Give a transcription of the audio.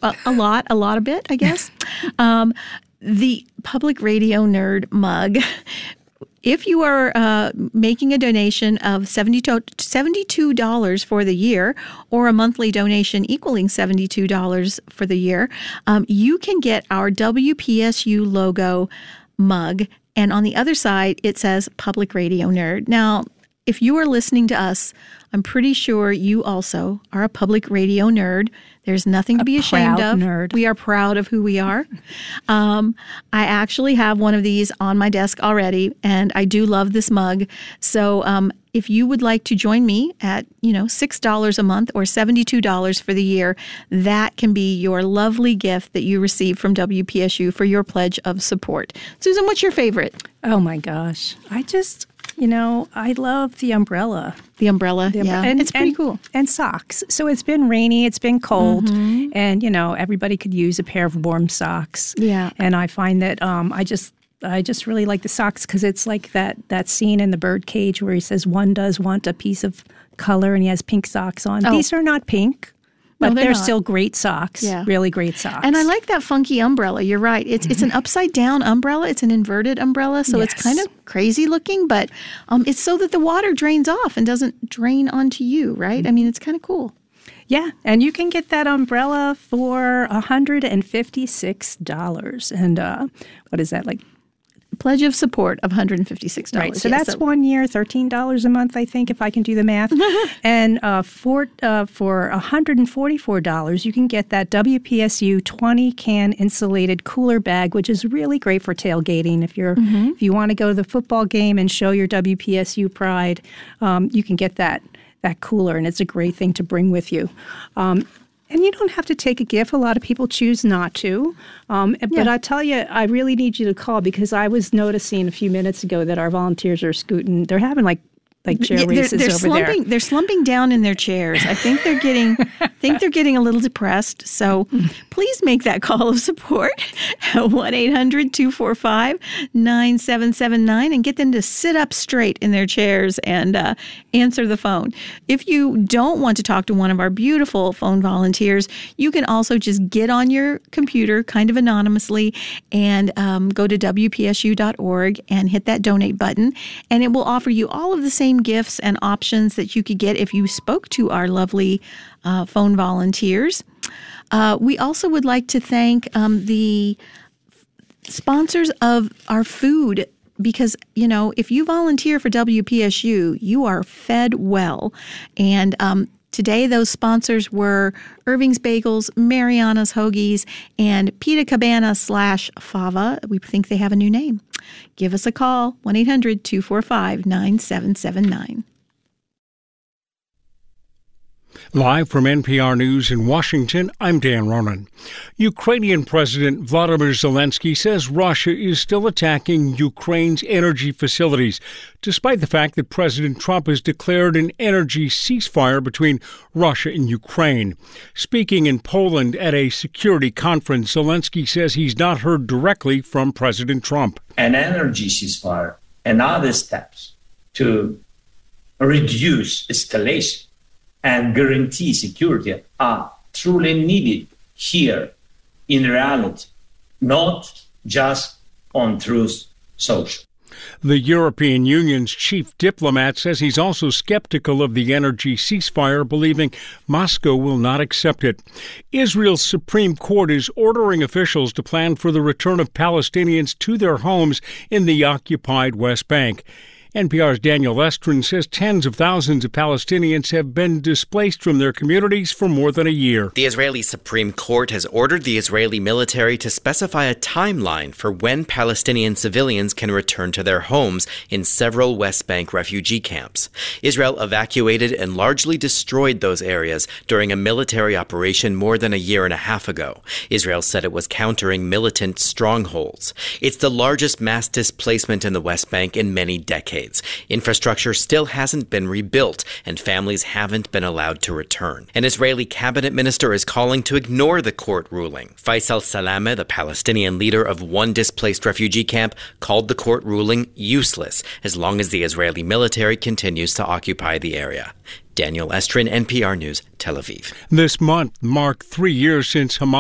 a lot of it, I guess. The Public Radio Nerd mug. If you are making a donation of $72 for the year, or a monthly donation equaling $72 for the year, you can get our WPSU logo mug. And on the other side, it says Public Radio Nerd. Now, if you are listening to us, I'm pretty sure you also are a public radio nerd. There's nothing to be ashamed of. Nerd. We are proud of who we are. I actually have one of these on my desk already, and I do love this mug. So if you would like to join me at, $6 a month or $72 for the year, that can be your lovely gift that you receive from WPSU for your pledge of support. Susan, what's your favorite? Oh, my gosh. I love the umbrella. The umbrella, yeah. And, it's pretty cool. And socks. So it's been rainy, it's been cold, and, everybody could use a pair of warm socks. Yeah. And I find that I just really like the socks because it's like that scene in The Birdcage where he says one does want a piece of color and he has pink socks on. Oh. These are not pink. But No, they're not. still great socks, really great socks. And I like that funky umbrella. You're right. It's an upside down umbrella. It's an inverted umbrella, so it's kind of crazy looking, but it's so that the water drains off and doesn't drain onto you, right? I mean, it's kind of cool. Yeah, and you can get that umbrella for $156. And what is that, like? Pledge of support of $156. Right, so that's 1 year, $13 a month, I think, if I can do the math. And for $144, you can get that WPSU 20-can insulated cooler bag, which is really great for tailgating. If you want to go to the football game and show your WPSU pride, you can get that cooler, and it's a great thing to bring with you. And you don't have to take a gift. A lot of people choose not to. But I tell you, I really need you to call because I was noticing a few minutes ago that our volunteers are scooting. They're having like chair races they're over slumping, there. They're slumping down in their chairs. I think they're getting a little depressed. So please make that call of support at 1-800-245-9779 and get them to sit up straight in their chairs and answer the phone. If you don't want to talk to one of our beautiful phone volunteers, you can also just get on your computer kind of anonymously and go to WPSU.org and hit that donate button, and it will offer you all of the same gifts and options that you could get if you spoke to our lovely phone volunteers. We also would like to thank the sponsors of our food because, if you volunteer for WPSU, you are fed well. And today, those sponsors were Irving's Bagels, Mariana's Hoagies, and Pita Cabana /Fava. We think they have a new name. Give us a call, 1-800-245-9779. Live from NPR News in Washington, I'm Dan Ronan. Ukrainian President Vladimir Zelensky says Russia is still attacking Ukraine's energy facilities, despite the fact that President Trump has declared an energy ceasefire between Russia and Ukraine. Speaking in Poland at a security conference, Zelensky says he's not heard directly from President Trump. An energy ceasefire and other steps to reduce escalation and guarantee security are truly needed here in reality, not just on Truth Social. The European Union's chief diplomat says he's also skeptical of the energy ceasefire, believing Moscow will not accept it. Israel's Supreme Court is ordering officials to plan for the return of Palestinians to their homes in the occupied West Bank. NPR's Daniel Estrin says tens of thousands of Palestinians have been displaced from their communities for more than a year. The Israeli Supreme Court has ordered the Israeli military to specify a timeline for when Palestinian civilians can return to their homes in several West Bank refugee camps. Israel evacuated and largely destroyed those areas during a military operation more than a year and a half ago. Israel said it was countering militant strongholds. It's the largest mass displacement in the West Bank in many decades. Infrastructure still hasn't been rebuilt, and families haven't been allowed to return. An Israeli cabinet minister is calling to ignore the court ruling. Faisal Salameh, the Palestinian leader of one displaced refugee camp, called the court ruling useless as long as the Israeli military continues to occupy the area. Daniel Estrin, NPR News, Tel Aviv. This month marked 3 years since Hamas